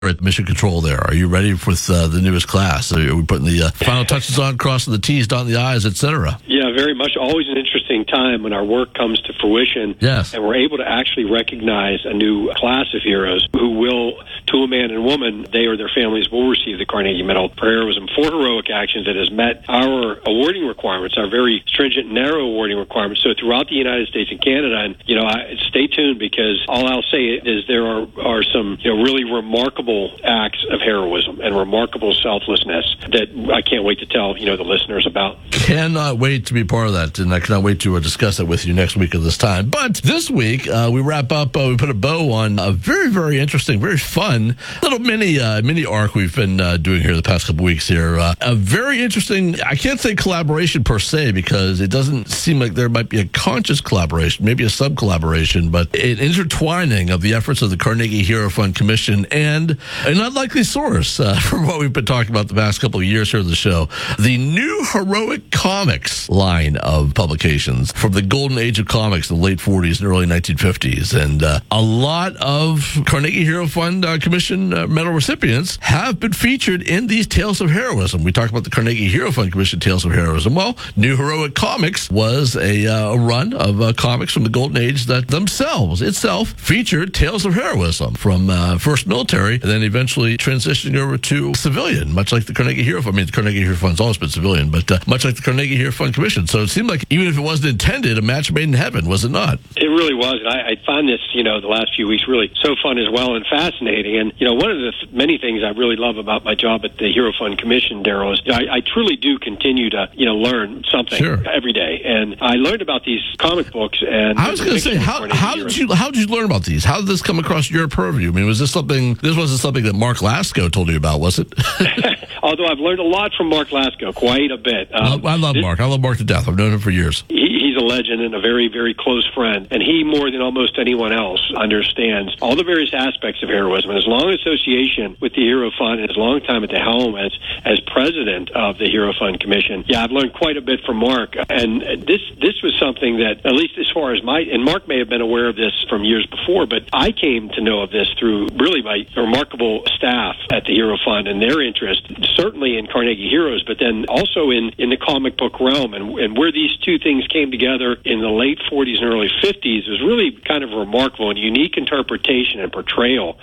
at Mission Control there. Are you ready with the newest class? Are we putting the final touches on, crossing the T's, dotting the I's, etc.? Yeah, very much. Always an interesting time when our work comes to fruition. Yes. And we're able to actually recognize a new class of heroes who will, to a man and woman, they or their families will receive the Carnegie Medal for Heroism for heroic actions that has met our awarding requirements, our very stringent, narrow awarding requirements. So throughout the United States and Canada, and stay tuned, because all I'll say is there are some really remarkable acts of heroism and remarkable selflessness that I can't wait to tell the listeners about. Cannot wait to be part of that, and I cannot wait to discuss it with you next week at this time. But this week, we wrap up, we put a bow on a very, very interesting, very fun little mini arc we've been doing here the past couple weeks here. A very interesting, I can't say collaboration per se, because it doesn't seem like there might be a conscious collaboration, maybe a sub-collaboration, but an intertwining of the efforts of the Carnegie Hero Fund Commission and an unlikely source from what we've been talking about the past couple of years here on the show, the New Heroic Comics line of publications from the golden age of comics in the late 40s and early 1950s. And a lot of Carnegie Hero Fund Commission medal recipients have been featured in these Tales of Heroism. We talked about the Carnegie Hero Fund Commission Tales of Heroism. Well, New Heroic Comics was a run of comics from the golden age that themselves itself featured Tales of Heroism from first military and then eventually transitioning over to civilian, much like the Carnegie Hero Fund. I mean, the Carnegie Hero Fund's always been civilian, but much like the Carnegie Hero Fund Commission. So it seemed like, even if it wasn't intended, a match made in heaven, was it not? It really was. And I find this, the last few weeks really so fun as well and fascinating. And, one of the many things I really love about my job at the Hero Fund Commission, Daryl, is I truly do continue to, learn something every day. And I learned about these comic books. And I was going to say, how did you learn about these? How did this come across your purview? I mean, this wasn't something that Mark Lasko told you about, was it? Although I've learned a lot from Mark Lasko, quite a bit. I love Mark. I love Mark to death. I've known him for years. He's a legend and a very, very close friend. And he, more than almost anyone else, understands all the various aspects of heroism. And his long association with the Hero Fund and his long time at the helm as president of the Hero Fund Commission, I've learned quite a bit from Mark. And this was something that, at least as far as and Mark may have been aware of this from years before, but I came to know of this through really my remarkable staff at the Hero Fund and their interest, certainly in Carnegie Heroes, but then also in the comic book realm. And where these two things came together in the late 40s and early 50s was really kind of remarkable and unique interpretation and portrayal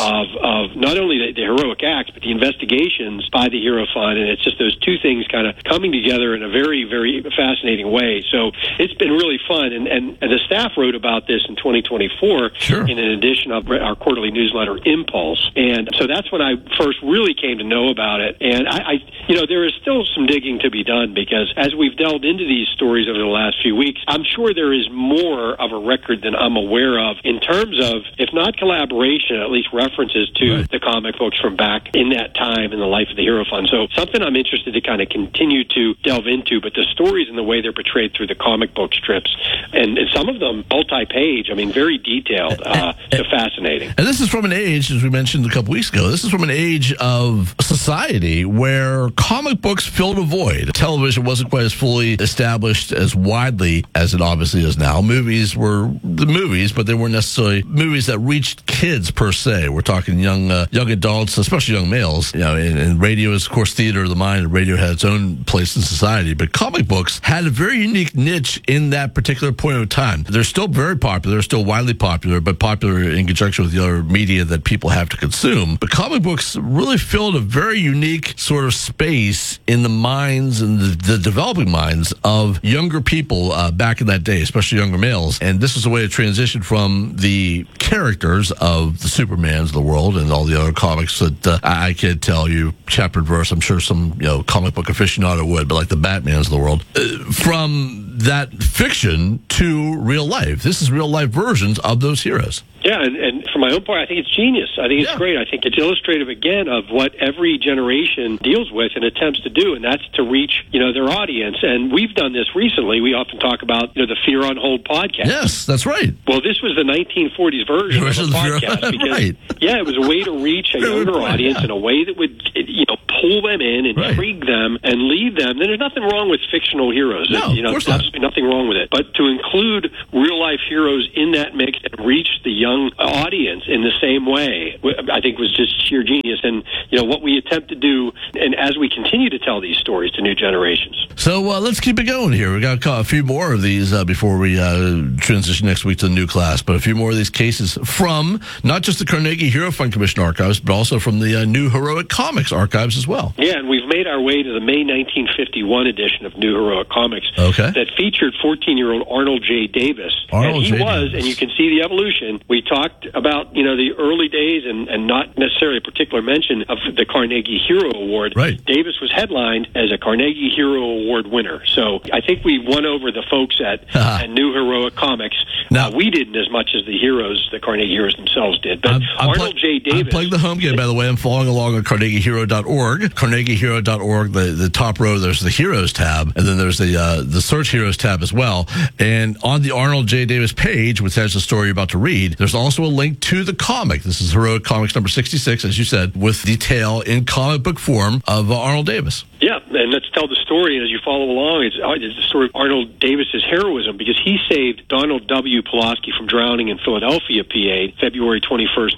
of not only the heroic acts, but the investigations by the Hero Fund. And it's just those two things kind of coming together in a very, very fascinating way. So it's been really fun. And the staff wrote about this in 2024 in an edition of our quarterly newsletter, Impulse. And so that's when I first really came to know about it. And I there is still some digging to be done, because as we've delved into these stories over the last few weeks, I'm sure there is more of a record than I'm aware of in terms of, if not collaboration, at least references to the comic books from back in that time in the life of the Hero Fund. So something I'm interested to kind of continue to delve into, but the stories and the way they're portrayed through the comic book strips, and some of them multi-page, very detailed, so fascinating. And this is from an age, as we mentioned a couple weeks ago, this is from an age of society where comic books filled a void. Television wasn't quite as fully established as widely as it obviously is now. Movies were the movies, but they weren't necessarily movies that reached kids per se. We're talking young adults, especially young males. And radio is, of course, theater of the mind, and radio had its own place in society. But comic books had a very unique niche in that particular point of time. They're still very popular, they're still widely popular, but popular in conjunction with the other media that people have to consume. But comic books really filled a very unique sort of space in the minds and the developing minds of younger people back in that day, especially younger males. And this was a way to transition from the characters of the Supermans of the world and all the other comics that I can't tell you chapter and verse. I'm sure some comic book aficionado would, but like the Batmans of the world, from that fiction to real life. This is real life versions of those heroes. Yeah, and for my own part, I think it's genius. I think it's great. I think it's illustrative, again, of what every generation deals with and attempts to do, and that's to reach, their audience. And we've done this recently. We often talk about, the Fear on Hold podcast. Yes, that's right. Well, this was the 1940s version of the podcast. Because, it was a way to reach a younger audience in a way that would, pull them in, intrigue them, and lead them. Then there's nothing wrong with fictional heroes. No, of course not. Absolutely nothing wrong with it. But to include real-life heroes in that mix and reach the young young audience in the same way, I think was just sheer genius. And, what we attempt to do, and as we continue to tell these stories to new generations. So let's keep it going here. We got a few more of these before we transition next week to the new class, but a few more of these cases from not just the Carnegie Hero Fund Commission archives, but also from the New Heroic Comics archives as well. Yeah, and we've made our way to the May 1951 edition of New Heroic Comics that featured 14-year-old Arnold J. Davis. And you can see the evolution. We talked about, the early days and not necessarily a particular mention of the Carnegie Hero Award. Right. Davis was headlined as a Carnegie Hero Award winner. So I think we won over the folks at New Heroic Comics. Now, we didn't as much as the Carnegie Heroes themselves did. But Arnold J. Davis... I'm playing the home game, by the way. I'm following along on CarnegieHero.org. CarnegieHero.org, the top row, there's the Heroes tab, and then there's the Search Heroes tab as well. And on the Arnold J. Davis page, which has the story you're about to read, there's also a link to the comic. This is Heroic Comics number 66, as you said, with detail in comic book form of Arnold Davis. Yeah, and let's tell the story. And as you follow along, it's the story of Arnold Davis's heroism, because he saved Donald W. Pulaski from drowning in Philadelphia, PA, February 21st,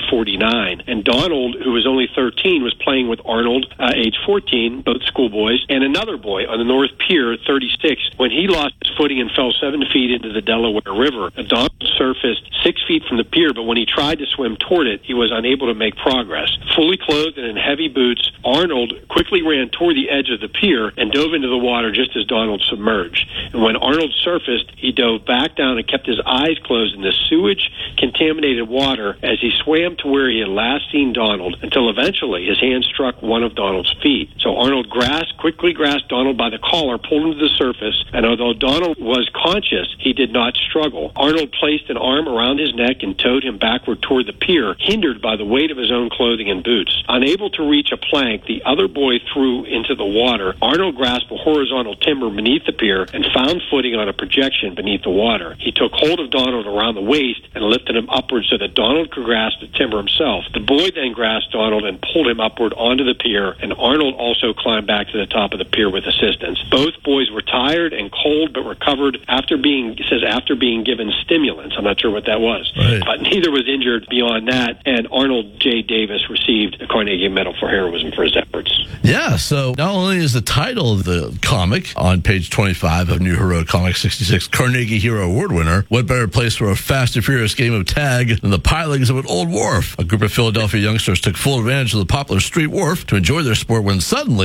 1949. And Donald, who was only 13, was playing with Arnold, age 14, both schoolboys, and another boy on the North Pier, 36, when he lost his footing and fell 7 feet into the Delaware River. Donald surfaced 6 feet from the pier, but when he tried to swim toward it, he was unable to make progress. Fully clothed and in heavy boots, Arnold quickly ran toward the edge of the pier and dove into the water just as Donald submerged. And when Arnold surfaced, he dove back down and kept his eyes closed in the sewage-contaminated water as he swam to where he had last seen Donald, until eventually his hand struck one of Donald's feet. So Arnold quickly grasped Donald by the collar, pulled him to the surface, and although Donald was conscious, he did not struggle. Arnold placed an arm around his neck and towed him backward toward the pier, hindered by the weight of his own clothing and boots. Unable to reach a plank, the other boy threw into the water. Arnold grasped a horizontal timber beneath the pier and found footing on a projection beneath the water. He took hold of Donald around the waist and lifted him upward so that Donald could grasp the timber himself. The boy then grasped Donald and pulled him upward onto the pier, and Arnold also climbed back to the top of the pier with assistance. Both boys were tired and cold, but recovered after being given stimulants. I'm not sure what that was. Right. But neither was injured beyond that, and Arnold J. Davis received the Carnegie Medal for Heroism for his efforts. Yeah, so not only is the title of the comic on page 25 of New Heroic Comics 66 Carnegie Hero Award winner, what better place for a fast and furious game of tag than the pilings of an old wharf? A group of Philadelphia youngsters took full advantage of the popular street wharf to enjoy their sport when suddenly, ...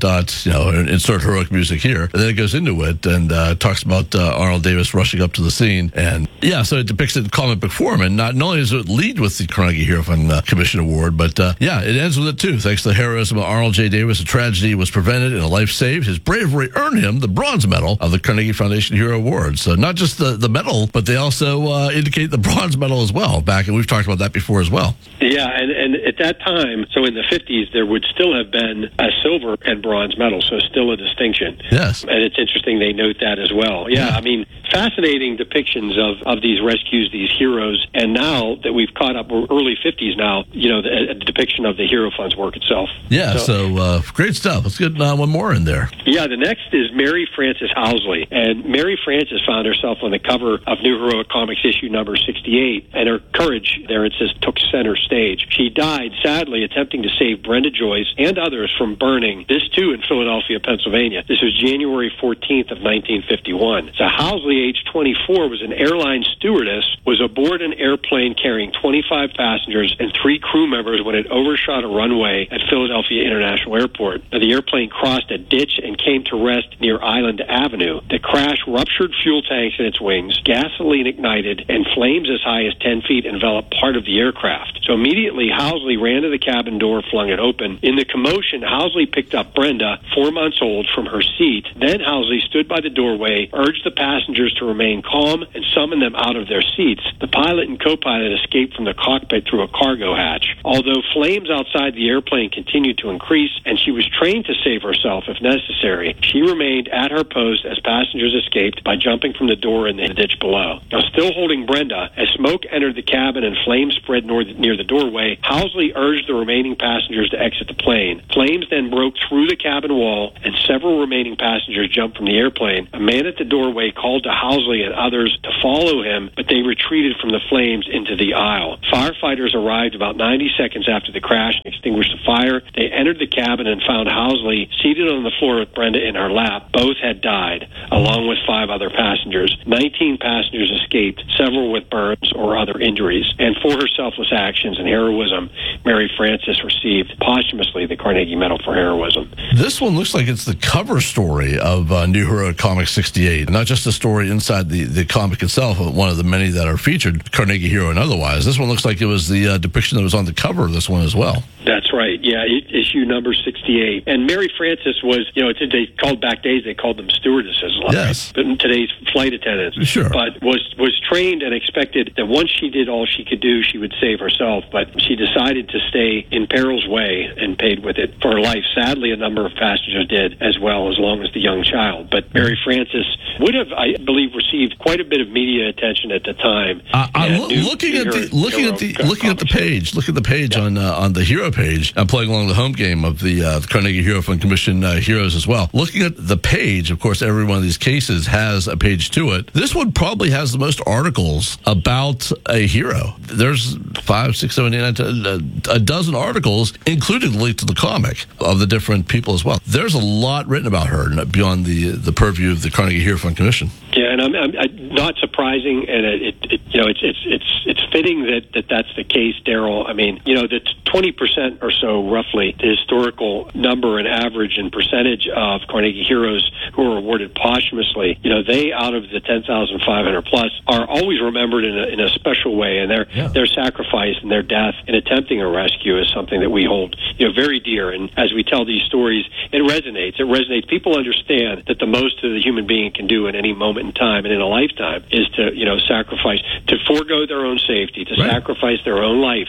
insert heroic music here. And then it goes into it and talks about Arnold Davis rushing up to the scene. And yeah, so it depicts it in comic book form. And not only does it lead with the Carnegie Hero Fund Commission Award, but it ends with it too. Thanks to the heroism of Arnold J. Davis, a tragedy was prevented and a life saved. His bravery earned him the bronze medal of the Carnegie Foundation Hero Award. So not just the medal, but they also indicate the bronze medal as well. And we've talked about that before as well. Yeah, and at that time, so in the 50s, there would still have been a silver and bronze medal, so still a distinction. Yes. And it's interesting they note that as well. Yeah. I mean, fascinating depictions of these rescues, these heroes, and now that we've caught up, we're early 50s now, the depiction of the Hero Fund's work itself. Yeah, so great stuff. Let's get one more in there. Yeah, the next is Mary Frances Housley. And Mary Frances found herself on the cover of New Heroic Comics issue number 68, and her courage, there it says, took center stage. She died, sadly, attempting to save Brenda Joyce and others from burning, this too in Philadelphia, Pennsylvania. This was January 14th of 1951. So Housley, age 24, was an airline stewardess, was aboard an airplane carrying 25 passengers and 3 crew members when it overshot a runway at Philadelphia International Airport. Now, the airplane crossed a ditch and came to rest near Island Avenue. The crash ruptured fuel tanks in its wings, gasoline ignited, and flames as high as 10 feet enveloped part of the aircraft. So immediately, Housley ran to the cabin door, flung it open. In the commotion, Housley picked up Brenda, 4 months old, from her seat. Then Housley stood by the doorway, urged the passengers to remain calm, and summoned them out of their seats. The pilot and co-pilot escaped from the cockpit through a cargo hatch. Although flames outside the airplane continued to increase, and she was trained to save herself if necessary, she remained at her post as passengers escaped by jumping from the door in the ditch below. Now, still holding Brenda, as smoke entered the cabin and flames spread near the doorway, Housley urged the remaining passengers to exit the plane. Flames then broke through the cabin wall, and several remaining passengers jumped from the airplane. A man at the doorway called to Housley and others to follow him, but they retreated retreated from the flames into the aisle. Firefighters arrived about 90 seconds after the crash and extinguished the fire. They entered the cabin and found Housley seated on the floor with Brenda in her lap. Both had died, along with 5 other passengers. 19 passengers escaped, several with burns or other injuries. And for her selfless actions and heroism, Mary Frances received posthumously the Carnegie Medal for heroism. This one looks like it's the cover story of New Heroic Comics 68. Not just a story inside the comic itself, but one of the many that are featured, Carnegie Hero and otherwise. This one looks like it was the depiction that was on the cover of this one as well. That's right. Yeah, issue number 68. And Mary Frances was, they called back days, they called them stewardesses. Yes. But today's flight attendants. Sure. But was trained and expected that once she did all she could do, she would save herself. But she decided to stay in peril's way and paid with it for her life. Sadly, a number of passengers did as well, as long as the young child. But Mary Frances would have, I believe, received quite a bit of media attention at the time. Looking at the page on the Hero page. I'm playing along the home game of the Carnegie Hero Fund Commission Heroes as well. Looking at the page, of course, every one of these cases has a page to it. This one probably has the most articles about a hero. There's 5, 6, 7, 8, 9, 10, a dozen articles, including the link to the comic of the different people as well. There's a lot written about her beyond the purview of the Carnegie Hero Fund Commission. Yeah, and I'm not surprising, and it's fitting that that's the case, Daryl. I mean, the 20% or so, roughly, the historical number and average and percentage of Carnegie Heroes who are awarded posthumously, they, out of the 10,500 plus, are always remembered in a special way, and their sacrifice and their death in attempting a rescue is something that we hold very dear. And as we tell these stories, it resonates. People understand that the most that the human being can do at any moment in time and in a lifetime is to sacrifice, to forego their own safety, to sacrifice their own life,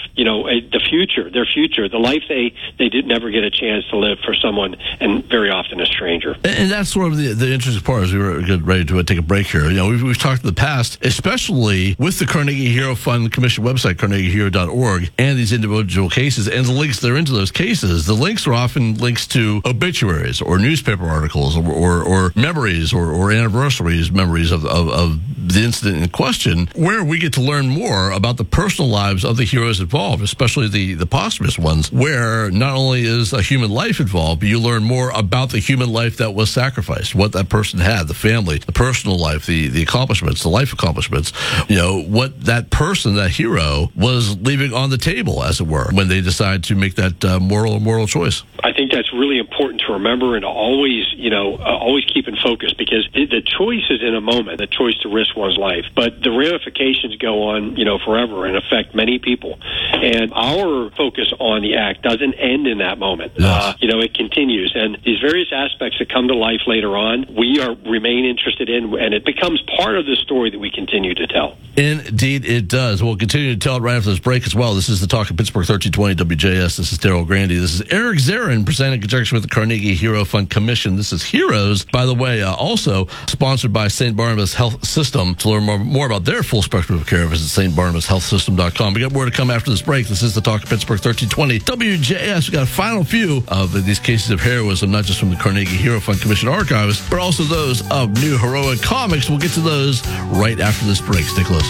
their future, the life they did never get a chance to live for someone, and very often a stranger. And that's sort of the interesting part as we were getting ready to take a break here. We've talked in the past, especially with the Carnegie Hero Fund Commission website, carnegiehero.org, and these individual cases and the links that are into those cases. The links are often links to obituaries or newspaper articles or memories or anniversaries, memories of the incident in question, where we get to learn more about the personal lives of the heroes involved, especially the posthumous ones, where not only is a human life involved, but you learn more about the human life that was sacrificed, what that person had, the family, the personal life, the accomplishments, the life accomplishments, what that person, that hero, was leaving on the table, as it were, when they decide to make that moral choice. I think that's really important to remember and to always keep in focus, because the choice is in a moment, the choice to risk one's life, but the ramifications go on, forever and affect many people. And our focus on the act doesn't end in that moment. Yes. It continues. And these various aspects that come to life later on, we remain interested in, and it becomes part of the story that we continue to tell. Indeed, it does. We'll continue to tell it right after this break as well. This is the Talk of Pittsburgh 1320 WJS. This is Daryl Grandy. This is Eric Zarin, presenting in conjunction with the Carnegie Hero Fund Commission. This is Heroes, by the way, also sponsored by St. Barnabas Health System. To learn more about their full spectrum of care, visit stbarnabashealthsystem.com. We got more to come after this break. This is the Talk of Pittsburgh 1320 WJS. We got a final few of these cases of heroism, not just from the Carnegie Hero Fund Commission archives, but also those of New Heroic Comics. We'll get to those right after this break. Stay close.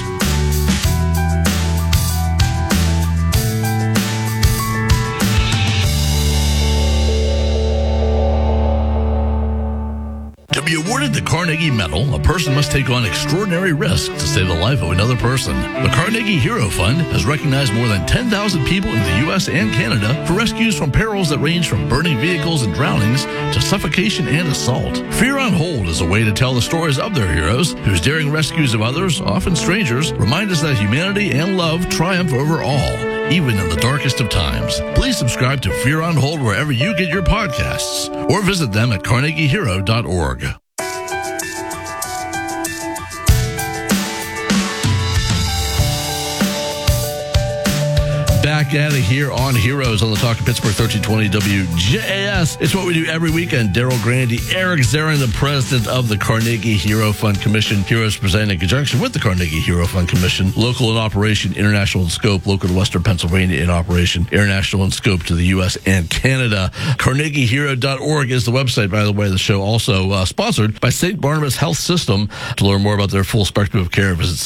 To be awarded the Carnegie Medal, a person must take on extraordinary risks to save the life of another person. The Carnegie Hero Fund has recognized more than 10,000 people in the U.S. and Canada for rescues from perils that range from burning vehicles and drownings to suffocation and assault. Fear on Hold is a way to tell the stories of their heroes, whose daring rescues of others, often strangers, remind us that humanity and love triumph over all, even in the darkest of times. Please subscribe to Fear on Hold wherever you get your podcasts, or visit them at carnegiehero.org. back at it here on Heroes on the Talk of Pittsburgh 1320 WJAS. It's what we do every weekend. Daryl Grandy, Eric Zarin, the president of the Carnegie Hero Fund Commission. Heroes presented in conjunction with the Carnegie Hero Fund Commission. Local in operation, international in scope. Local to Western Pennsylvania in operation. International in scope to the U.S. and Canada. CarnegieHero.org is the website, by the way. The show also sponsored by St. Barnabas Health System. To learn more about their full spectrum of care, visit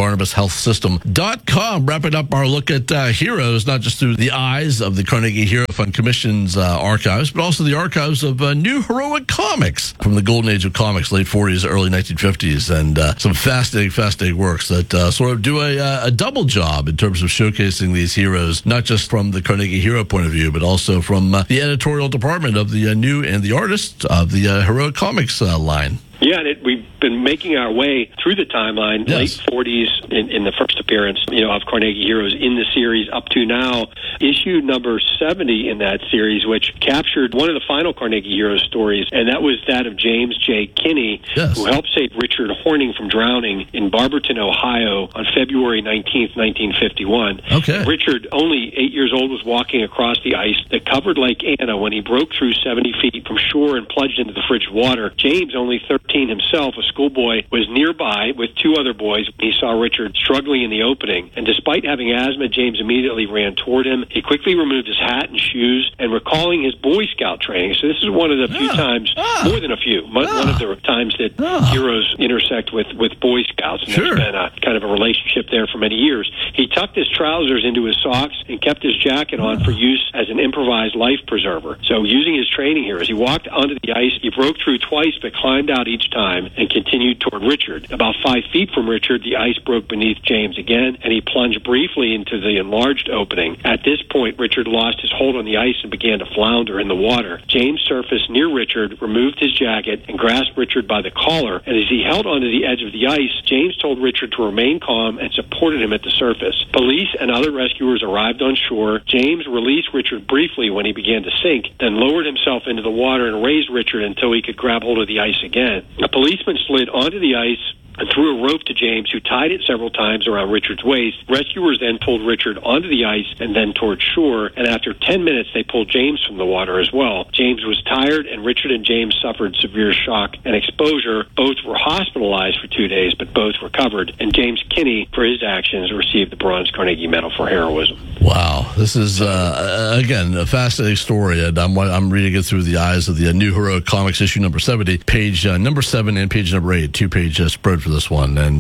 stbarnabashealthsystem.com. Wrapping up our look at Heroes, not just through the eyes of the Carnegie Hero Fund Commission's archives, but also the archives of new heroic comics from the golden age of comics, late 40s, early 1950s, and some fascinating works that sort of do a double job in terms of showcasing these heroes, not just from the Carnegie Hero point of view, but also from the editorial department of the new and the artists of the heroic comics line. Yeah, and we've been making our way through the timeline, yes. Late 40s in the first appearance, of Carnegie Heroes in the series up to now. Issue number 70 in that series, which captured one of the final Carnegie Heroes stories, and that was that of James J. Kinney, yes. who helped save Richard Horning from drowning in Barberton, Ohio on February 19th, 1951. Okay. Richard, only 8 years old, was walking across the ice that covered Lake Anna when he broke through 70 feet from shore and plunged into the frigid water. James, only 13 himself, a schoolboy, was nearby with two other boys. He saw Richard struggling in the opening, and despite having asthma, James immediately ran toward him. He quickly removed his hat and shoes, and recalling his Boy Scout training. So this is one of the few times, more than a few, one of the times that heroes intersect with Boy Scouts, and there's been a kind of a relationship there for many years. He tucked his trousers into his socks and kept his jacket on for use as an improvised life preserver. So using his training here, as he walked onto the ice, he broke through twice but climbed out each time and continued toward Richard. About 5 feet from Richard, the ice broke beneath James again, and he plunged briefly into the enlarged opening. At this point, Richard lost his hold on the ice and began to flounder in the water. James surfaced near Richard, removed his jacket, and grasped Richard by the collar, and as he held onto the edge of the ice, James told Richard to remain calm and supported him at the surface. Police and other rescuers arrived on shore. James released Richard briefly when he began to sink, then lowered himself into the water and raised Richard until he could grab hold of the ice again. A policeman slid onto the ice and threw a rope to James, who tied it several times around Richard's waist. Rescuers then pulled Richard onto the ice and then toward shore, and after 10 minutes, they pulled James from the water as well. James was tired, and Richard and James suffered severe shock and exposure. Both were hospitalized for 2 days, but both recovered, and James Kinney, for his actions, received the Bronze Carnegie Medal for heroism. Wow, this is, again, a fascinating story, and I'm reading it through the eyes of the New Heroic Comics issue number 70, page number 7 and page number 8, two-page spread for this one. And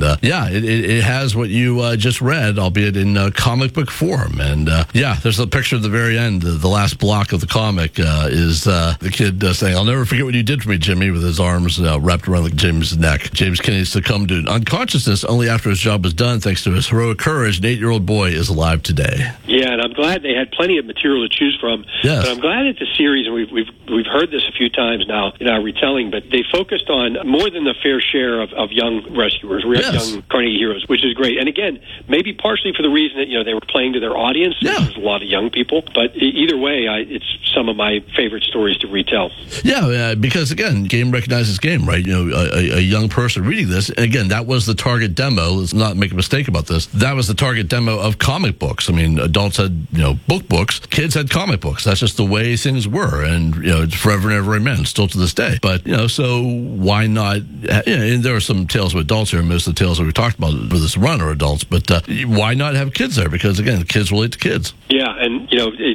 it has what you just read, albeit in comic book form. And there's a picture at the very end. The last block of the comic is the kid saying, "I'll never forget what you did for me, Jimmy," with his arms wrapped around James' neck. James Kinney succumbed to unconsciousness only after his job was done. Thanks to his heroic courage, an 8-year-old boy is alive today. Yeah, and I'm glad they had plenty of material to choose from. Yes. But I'm glad that the series, and we've heard this a few times now in our retelling, but they focused on more than the fair share of young rescuers, young Carnegie Heroes, which is great. And again, maybe partially for the reason that they were playing to their audience. Yeah. There's a lot of young people, but either way, it's some of my favorite stories to retell. Yeah, because again, game recognizes game, right? A young person reading this, and again, that was the target demo. Let's not make a mistake about this. That was the target demo of comic books. I mean, adults had book books, kids had comic books. That's just the way things were, and it's forever and ever amen, still to this day. But so why not? And there are some tales of adults here. Most of the tales that we talked about for this run are adults, but why not have kids there? Because again, kids relate to kids. Yeah, and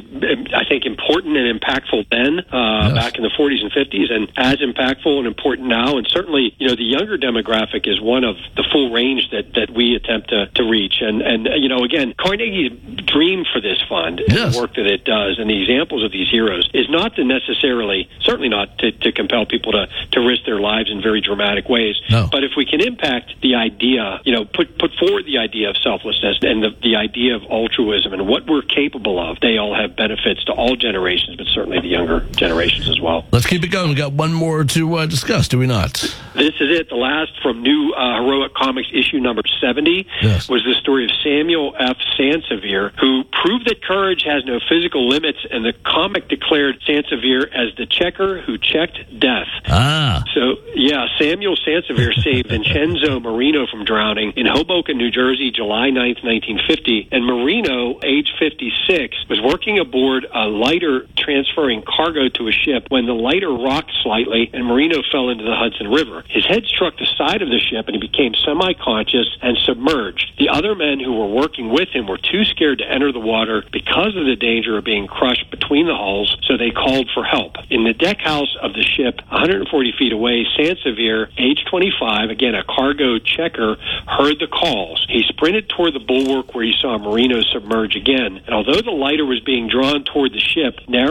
I think important and impactful then, back in the 40s and 50s, and as impactful and important now. And certainly, the younger demographic is one of the full range that we attempt to reach. And again, Carnegie's dream for this fund and the work that it does, and the examples of these heroes, is not to certainly not to compel people to risk their lives in very dramatic ways. No. But if we can impact the idea, put forward the idea of selflessness and the idea of altruism and what we're capable of, they all have benefits to all generations, but certainly the younger generations as well. Let's keep it going. We got one more to discuss, do we not? This is it. The last from New Heroic Comics issue number 70 was the story of Samuel F. Sansevere, who proved that courage has no physical limits, and the comic declared Sansevere as the checker who checked death. Ah. So, Samuel Sansevere saved Vincenzo Enzo Marino from drowning in Hoboken, New Jersey, July 9th, 1950. And Marino, age 56, was working aboard a lighter transferring cargo to a ship when the lighter rocked slightly and Marino fell into the Hudson River. His head struck the side of the ship and he became semi-conscious and submerged. The other men who were working with him were too scared to enter the water because of the danger of being crushed between the hulls, so they called for help. In the deck house of the ship, 140 feet away, Sansevier, age 25, again a cargo checker, heard the calls. He sprinted toward the bulwark where he saw Marino submerge again, and although the lighter was being drawn toward the ship,